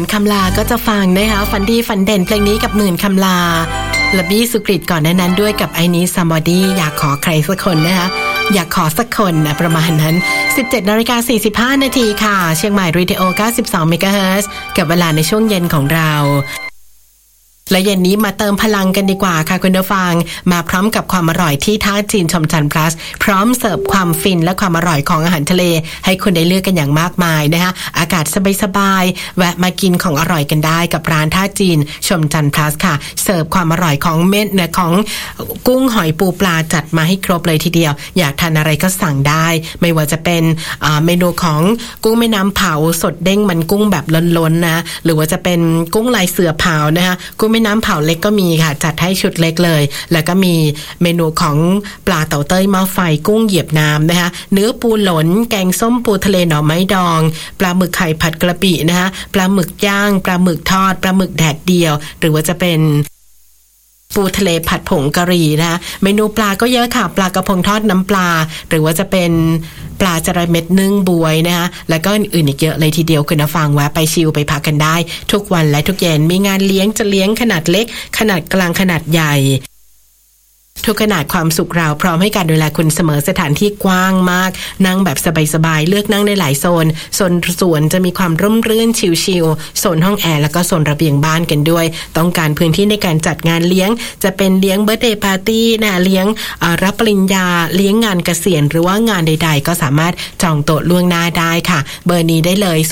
คำลาก็จะฟังนะคะฝันดีฝันเด่นเพลงนี้กับหมื่นคำลาและบี้สุกฤตก่อนนั้นด้วยกับไอ้นี้ซัมบอดี้อยากขอใครสักคนนะคะอยากขอสักคนนะประมาณนั้น 17:45 นาทีค่ะเชียงใหม่รีดิโอ 92 เมกะเฮิรตซ์กับเวลาในช่วงเย็นของเราและเย็นนี้มาเติมพลังกันดีกว่าค่ะคุณผู้ฟังมาพร้อมกับความอร่อยที่ท่าจีนชมจันทร์ plus พร้อมเสิร์ฟความฟินและความอร่อยของอาหารทะเลให้คุณได้เลือกกันอย่างมากมายนะคะอากาศสบายๆแวะมากินของอร่อยกันได้กับร้านท่าจีนชมจันทร์ plus ค่ะเสิร์ฟความอร่อยของเม็ดเนี่ยของกุ้งหอยปูปลาจัดมาให้ครบเลยทีเดียวอยากทานอะไรก็สั่งได้ไม่ว่าจะเป็นเมนูของกุ้งแม่น้ำเผาสดเด้งมันกุ้งแบบล้นๆนะหรือว่าจะเป็นกุ้งลายเสือเผานะคะกุ้งแม่น้ำเผาเล็กก็มีค่ะจัดให้ชุดเล็กเลยแล้วก็มีเมนูของปลาเต่าเต้ยหม้อไฟกุ้งเหยียบน้ำนะคะเนื้อปูหลนแกงส้มปูทะเลหน่อไม้ดองปลาหมึกไข่ผัดกระปินะคะปลาหมึกย่างปลาหมึกทอดปลาหมึกแดดเดียวหรือว่าจะเป็นปูทะเลผัดผงกะหรี่นะคะเมนูปลาก็เยอะค่ะปลากระพงทอดน้ำปลาหรือว่าจะเป็นปลาจระเม็ดนึ่งบวยนะคะแล้วก็อื่นๆอีกเยอะเลยทีเดียวคุณผู้ฟังแวะไปชิลไปพักกันได้ทุกวันและทุกเย็นมีงานเลี้ยงจะเลี้ยงขนาดเล็กขนาดกลางขนาดใหญ่ทุกขนาดความสุขเราพร้อมให้การดูแลคุณเสมอสถานที่กว้างมากนั่งแบบสบายๆเลือกนั่งในหลายโซนสวนจะมีความร่มรื่นชิลๆโซนห้องแอร์แล้วก็โซนระเบียงบ้านกันด้วยต้องการพื้นที่ในการจัดงานเลี้ยงจะเป็นเลี้ยงเบิร์ธเดย์ปาร์ตี้นะเลี้ยงรับปริญญาเลี้ยงงานเกษียณหรือว่างานใดๆก็สามารถจองโต๊ะล่วงหน้าได้ค่ะเบอร์นี้ได้เลย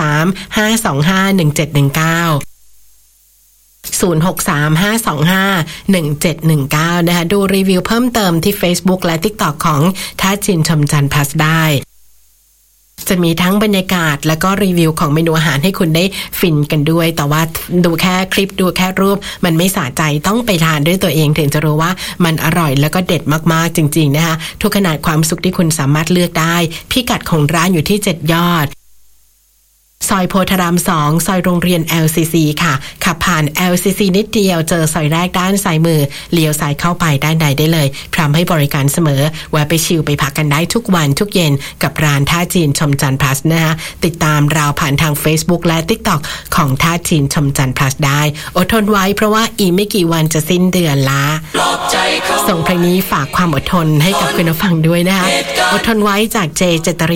063-525-1719063-525-1719นะคะดูรีวิวเพิ่มเติมที่ Facebook และ TikTok ของท่าจีนชมจันทร์ plus ได้จะมีทั้งบรรยากาศแล้วก็รีวิวของเมนูอาหารให้คุณได้ฟินกันด้วยแต่ว่าดูแค่คลิปดูแค่รูปมันไม่สะใจต้องไปทานด้วยตัวเองถึงจะรู้ว่ามันอร่อยแล้วก็เด็ดมากๆจริงๆนะคะทุกขนาดความสุขที่คุณสามารถเลือกได้พิกัดของร้านอยู่ที่7ยอดซอยโพธาราม2ซอยโรงเรียน LCC ค่ะขับผ่าน LCC นิดเดียวเจอซอยแรกด้านซ้ายมือเลี้ยวซ้ายเข้าไปด้านใดได้เลยพร้อมให้บริการเสมอแวะไปชิลไปพักกันได้ทุกวันทุกเย็นกับร้านท่าจีนชมจันทร์ plus นะคะติดตามเราผ่านทาง Facebook และ TikTok ของท่าจีนชมจันทร์ plus ได้อดทนไว้เพราะว่าอีกไม่กี่วันจะสิ้นเดือนละส่งเพลงนี้ฝากความอดทนให้กับคุณผู้ฟังด้วยนะคะอดทนไว้จากเจเจตริ